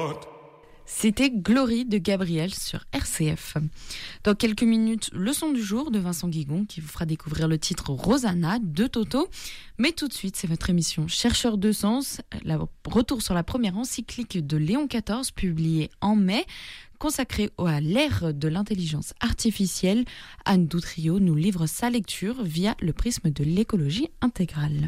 C'était Glory de Gabriel sur RCF. Dans quelques minutes, le son du jour de Vincent Guigon qui vous fera découvrir le titre Rosanna de Toto. Mais tout de suite, c'est votre émission Chercheurs de sens, retour sur la première encyclique de Léon XIV publiée en mai, consacrée à l'ère de l'intelligence artificielle. Anne Doutrio nous livre sa lecture via le prisme de l'écologie intégrale.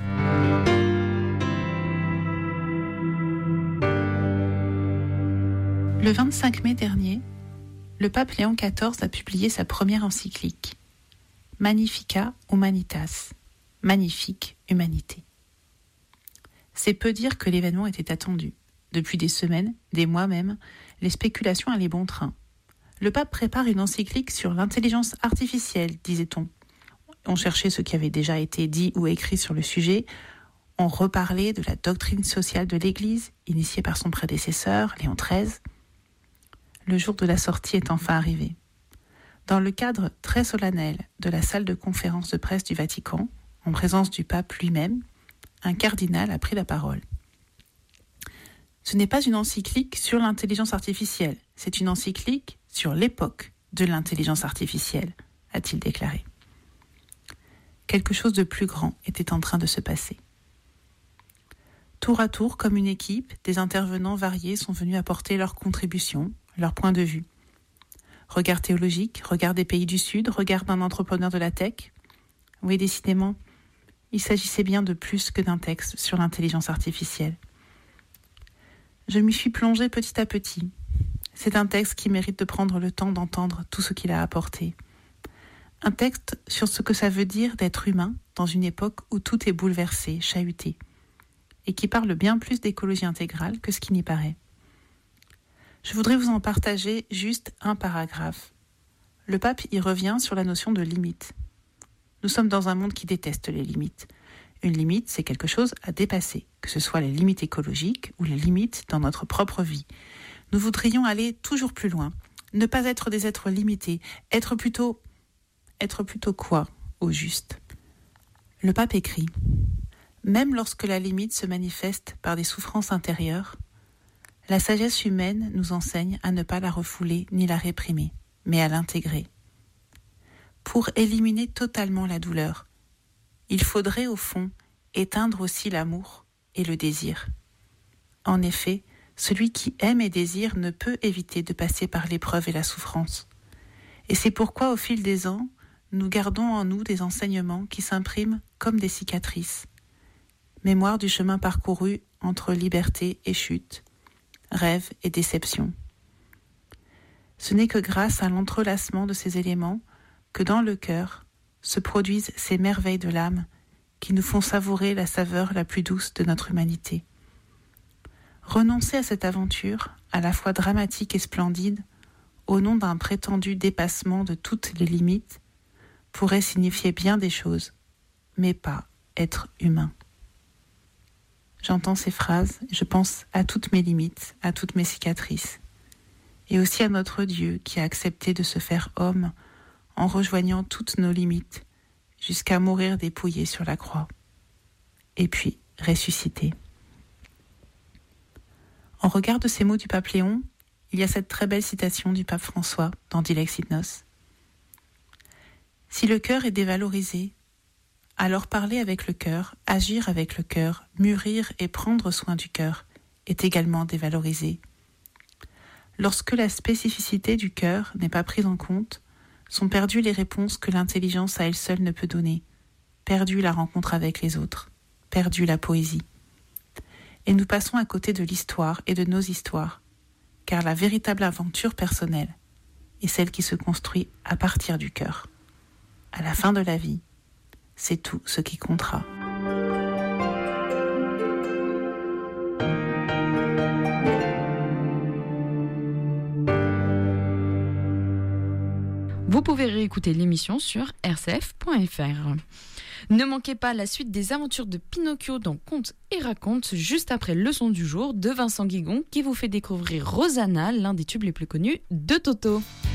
Le 25 mai dernier, le pape Léon XIV a publié sa première encyclique, Magnificat Humanitas, magnifique humanité. C'est peu dire que l'événement était attendu. Depuis des semaines, des mois même, les spéculations allaient bon train. Le pape prépare une encyclique sur l'intelligence artificielle, disait-on. On cherchait ce qui avait déjà été dit ou écrit sur le sujet. On reparlait de la doctrine sociale de l'Église, initiée par son prédécesseur, Léon XIII. Le jour de la sortie est enfin arrivé. Dans le cadre très solennel de la salle de conférence de presse du Vatican, en présence du pape lui-même, un cardinal a pris la parole. Ce n'est pas une encyclique sur l'intelligence artificielle, c'est une encyclique sur l'époque de l'intelligence artificielle, a-t-il déclaré. Quelque chose de plus grand était en train de se passer. Tour à tour, comme une équipe, des intervenants variés sont venus apporter leur contribution, leur point de vue. Regard théologique, regard des pays du Sud, regard d'un entrepreneur de la tech. Oui, décidément, il s'agissait bien de plus que d'un texte sur l'intelligence artificielle. Je m'y suis plongée petit à petit. C'est un texte qui mérite de prendre le temps d'entendre tout ce qu'il a apporté. Un texte sur ce que ça veut dire d'être humain dans une époque où tout est bouleversé, chahuté, et qui parle bien plus d'écologie intégrale que ce qui n'y paraît. Je voudrais vous en partager juste un paragraphe. Le pape y revient sur la notion de limite. Nous sommes dans un monde qui déteste les limites. Une limite, c'est quelque chose à dépasser, que ce soit les limites écologiques ou les limites dans notre propre vie. Nous voudrions aller toujours plus loin, ne pas être des êtres limités, être plutôt quoi, au juste ? Le pape écrit « Même lorsque la limite se manifeste par des souffrances intérieures, la sagesse humaine nous enseigne à ne pas la refouler ni la réprimer, mais à l'intégrer. Pour éliminer totalement la douleur, il faudrait au fond éteindre aussi l'amour et le désir. En effet, celui qui aime et désire ne peut éviter de passer par l'épreuve et la souffrance. Et c'est pourquoi au fil des ans, nous gardons en nous des enseignements qui s'impriment comme des cicatrices. Mémoire du chemin parcouru entre liberté et chute, rêve et déception. Ce n'est que grâce à l'entrelacement de ces éléments que dans le cœur se produisent ces merveilles de l'âme qui nous font savourer la saveur la plus douce de notre humanité. Renoncer à cette aventure, à la fois dramatique et splendide, au nom d'un prétendu dépassement de toutes les limites, pourrait signifier bien des choses, mais pas être humain. J'entends ces phrases, je pense à toutes mes limites, à toutes mes cicatrices, et aussi à notre Dieu qui a accepté de se faire homme en rejoignant toutes nos limites jusqu'à mourir dépouillé sur la croix, et puis ressuscité. En regard de ces mots du pape Léon, il y a cette très belle citation du pape François dans Dilex in Nos. Si le cœur est dévalorisé, alors parler avec le cœur, agir avec le cœur, mûrir et prendre soin du cœur est également dévalorisé. Lorsque la spécificité du cœur n'est pas prise en compte, sont perdues les réponses que l'intelligence à elle seule ne peut donner, perdue la rencontre avec les autres, perdue la poésie. Et nous passons à côté de l'histoire et de nos histoires, car la véritable aventure personnelle est celle qui se construit à partir du cœur. À la fin de la vie, c'est tout ce qui comptera. Vous pouvez réécouter l'émission sur rcf.fr. Ne manquez pas la suite des aventures de Pinocchio dans Contes et Racontes, juste après le son du jour de Vincent Guigon qui vous fait découvrir Rosanna, l'un des tubes les plus connus de Toto.